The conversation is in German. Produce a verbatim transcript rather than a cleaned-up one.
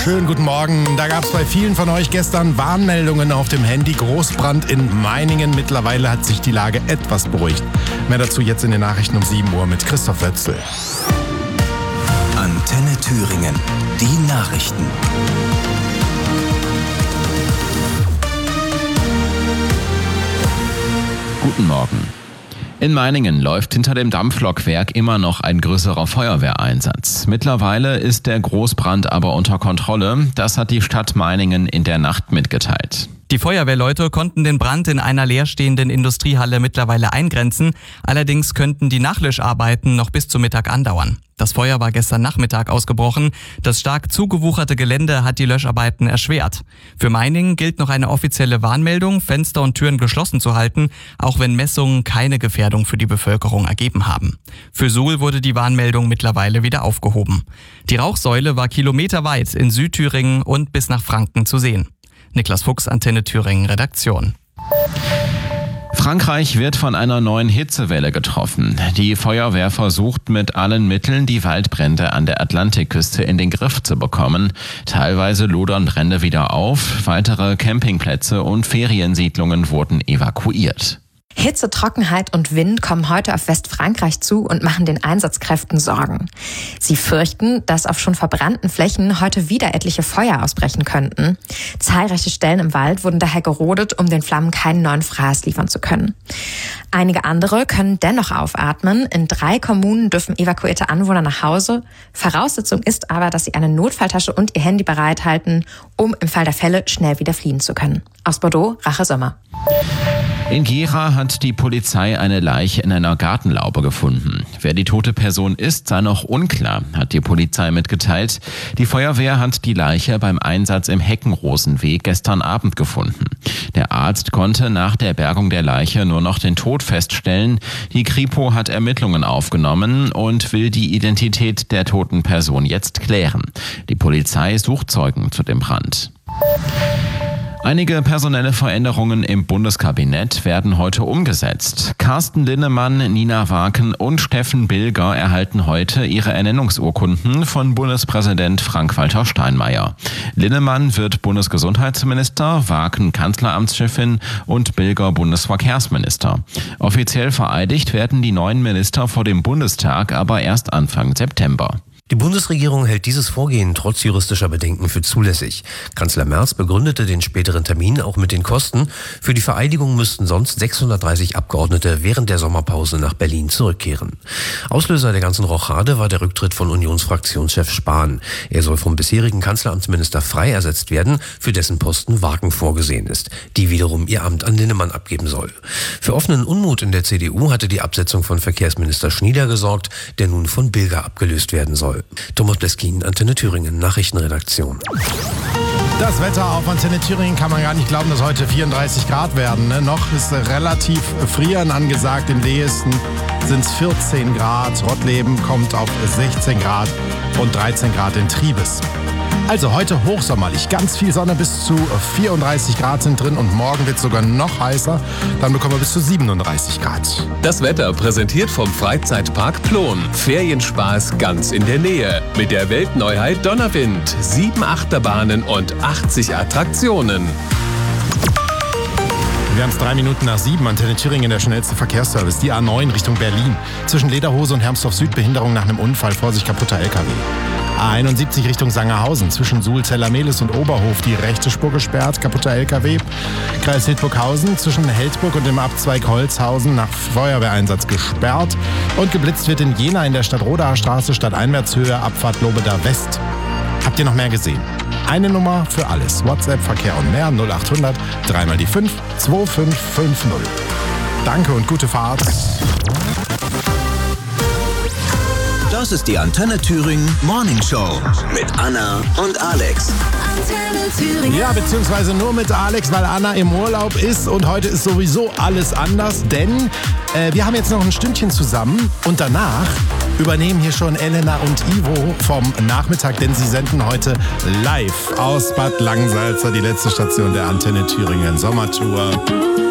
Schönen guten Morgen. Da gab es bei vielen von euch gestern Warnmeldungen auf dem Handy. Großbrand in Meiningen. Mittlerweile hat sich die Lage etwas beruhigt. Mehr dazu jetzt in den Nachrichten um sieben Uhr mit Christoph Wötzl. Antenne Thüringen. Die Nachrichten. Guten Morgen. In Meiningen läuft hinter dem Dampflokwerk immer noch ein größerer Feuerwehreinsatz. Mittlerweile ist der Großbrand aber unter Kontrolle. Das hat die Stadt Meiningen in der Nacht mitgeteilt. Die Feuerwehrleute konnten den Brand in einer leerstehenden Industriehalle mittlerweile eingrenzen. Allerdings könnten die Nachlöscharbeiten noch bis zum Mittag andauern. Das Feuer war gestern Nachmittag ausgebrochen. Das stark zugewucherte Gelände hat die Löscharbeiten erschwert. Für Meiningen gilt noch eine offizielle Warnmeldung, Fenster und Türen geschlossen zu halten, auch wenn Messungen keine Gefährdung für die Bevölkerung ergeben haben. Für Suhl wurde die Warnmeldung mittlerweile wieder aufgehoben. Die Rauchsäule war kilometerweit in Südthüringen und bis nach Franken zu sehen. Niklas Fuchs, Antenne Thüringen, Redaktion. Frankreich wird von einer neuen Hitzewelle getroffen. Die Feuerwehr versucht mit allen Mitteln, die Waldbrände an der Atlantikküste in den Griff zu bekommen. Teilweise lodern Brände wieder auf. Weitere Campingplätze und Feriensiedlungen wurden evakuiert. Hitze, Trockenheit und Wind kommen heute auf Westfrankreich zu und machen den Einsatzkräften Sorgen. Sie fürchten, dass auf schon verbrannten Flächen heute wieder etliche Feuer ausbrechen könnten. Zahlreiche Stellen im Wald wurden daher gerodet, um den Flammen keinen neuen Fraß liefern zu können. Einige andere können dennoch aufatmen. In drei Kommunen dürfen evakuierte Anwohner nach Hause. Voraussetzung ist aber, dass sie eine Notfalltasche und ihr Handy bereithalten, um im Fall der Fälle schnell wieder fliehen zu können. Aus Bordeaux, Rache Sommer. In Gera hat die Polizei eine Leiche in einer Gartenlaube gefunden. Wer die tote Person ist, sei noch unklar, hat die Polizei mitgeteilt. Die Feuerwehr hat die Leiche beim Einsatz im Heckenrosenweg gestern Abend gefunden. Der Arzt konnte nach der Bergung der Leiche nur noch den Tod feststellen. Die Kripo hat Ermittlungen aufgenommen und will die Identität der toten Person jetzt klären. Die Polizei sucht Zeugen zu dem Brand. Einige personelle Veränderungen im Bundeskabinett werden heute umgesetzt. Carsten Linnemann, Nina Waken und Steffen Bilger erhalten heute ihre Ernennungsurkunden von Bundespräsident Frank-Walter Steinmeier. Linnemann wird Bundesgesundheitsminister, Waken Kanzleramtschefin und Bilger Bundesverkehrsminister. Offiziell vereidigt werden die neuen Minister vor dem Bundestag aber erst Anfang September. Die Bundesregierung hält dieses Vorgehen trotz juristischer Bedenken für zulässig. Kanzler Merz begründete den späteren Termin auch mit den Kosten. Für die Vereidigung müssten sonst sechshundertdreißig Abgeordnete während der Sommerpause nach Berlin zurückkehren. Auslöser der ganzen Rochade war der Rücktritt von Unionsfraktionschef Spahn. Er soll vom bisherigen Kanzleramtsminister Frey ersetzt werden, für dessen Posten Waken vorgesehen ist, die wiederum ihr Amt an Linnemann abgeben soll. Für offenen Unmut in der C D U hatte die Absetzung von Verkehrsminister Schnieder gesorgt, der nun von Bilger abgelöst werden soll. Thomas Bleskin, Antenne Thüringen, Nachrichtenredaktion. Das Wetter auf Antenne Thüringen kann man gar nicht glauben, dass heute vierunddreißig Grad werden. Ne? Noch ist relativ Frieren angesagt. Im Lehesten sind es vierzehn Grad. Rottleben kommt auf sechzehn Grad und dreizehn Grad in Triebes. Also heute hochsommerlich, ganz viel Sonne, bis zu vierunddreißig Grad sind drin und morgen wird es sogar noch heißer, dann bekommen wir bis zu siebenunddreißig Grad. Das Wetter präsentiert vom Freizeitpark Plon. Ferienspaß ganz in der Nähe. Mit der Weltneuheit Donnerwind, sieben Achterbahnen und achtzig Attraktionen. Wir haben es drei Minuten nach sieben. Antenne Thüringen, der schnellste Verkehrsservice. Die A neun Richtung Berlin. Zwischen Lederhose und Hermsdorf Süd Behinderung nach einem Unfall. Vorsicht, kaputter L K W. A einundsiebzig Richtung Sangerhausen. Zwischen Suhl, Zellermehlis und Oberhof. Die rechte Spur gesperrt. Kaputter L K W. Kreis Hildburghausen. Zwischen Heldburg und dem Abzweig Holzhausen nach Feuerwehreinsatz gesperrt. Und geblitzt wird in Jena in der Stadtrodaer Straße. Stadteinwärtshöhe. Abfahrt Lobeda West. Habt ihr noch mehr gesehen? Eine Nummer für alles. WhatsApp, Verkehr und mehr. null achthundert, dreimal die fünf, zwei fünf fünf null. Danke und gute Fahrt. Das ist die Antenne Thüringen Morning Show mit Anna und Alex. Antenne Thüringen. Ja, beziehungsweise nur mit Alex, weil Anna im Urlaub ist und heute ist sowieso alles anders, denn äh, wir haben jetzt noch ein Stündchen zusammen und danach übernehmen hier schon Elena und Ivo vom Nachmittag, denn sie senden heute live aus Bad Langsalza, die letzte Station der Antenne Thüringen Sommertour.